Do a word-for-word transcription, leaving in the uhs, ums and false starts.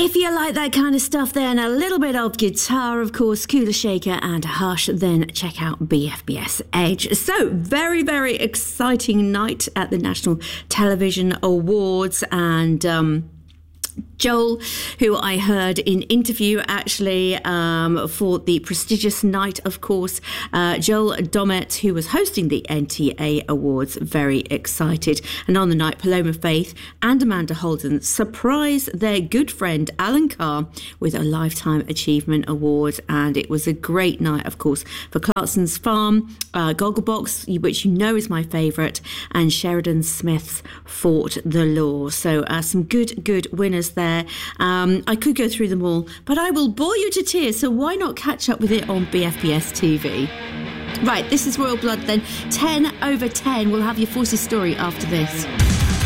If you like that kind of stuff, then a little bit of guitar, of course, Kula Shaker and Hush, then check out B F B S Edge. So, very, very exciting night at the National Television Awards, and um Joel, who I heard in interview actually um, for the prestigious night, of course, uh, Joel Dommett, who was hosting the N T A Awards, very excited. And on the night, Paloma Faith and Amanda Holden surprised their good friend Alan Carr with a Lifetime Achievement Award. And it was a great night, of course, for Clarkson's Farm, uh, Gogglebox, which you know is my favourite, and Sheridan Smith's Fought the Law. So uh, some good, good winners there. Um, I could go through them all, but I will bore you to tears, so why not catch up with it on B F B S T V? Right, this is Royal Blood then. ten over ten. We'll have your Forces story after this.